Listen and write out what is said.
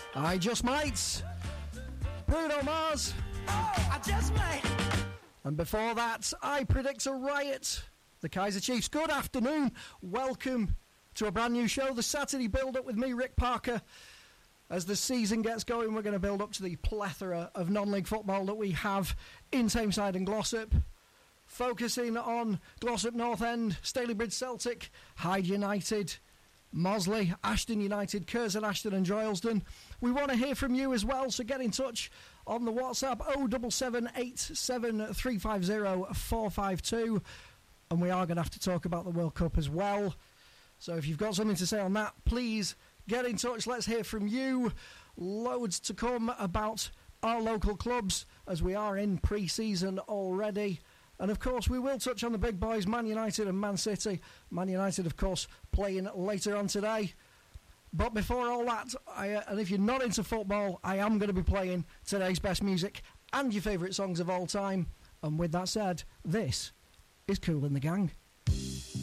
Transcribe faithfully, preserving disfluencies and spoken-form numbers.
I Just Might. Bruno Mars. Oh, I just might. And before that, I Predict a Riot. The Kaiser Chiefs. Good afternoon. Welcome to a brand new show, the Saturday build-up with me, Rick Parker. As the season gets going, we're going to build up to the plethora of non-league football that we have in Tameside and Glossop. Focusing on Glossop North End, Stalybridge Celtic, Hyde United, Mosley, Ashton United, Curzon, Ashton and Droylsden. We want to hear from you as well, so get in touch on the WhatsApp oh seven seven eight seven three five oh four five two. And we are going to have to talk about the World Cup as well. So if you've got something to say on that, please get in touch. Let's hear from you. Loads to come about our local clubs as we are in pre-season already. And of course, we will touch on the big boys, Man United and Man City. Man United, of course, playing later on today. But before all that, I, uh, and if you're not into football, I am going to be playing today's best music and your favourite songs of all time. And with that said, this is Kool and the Gang.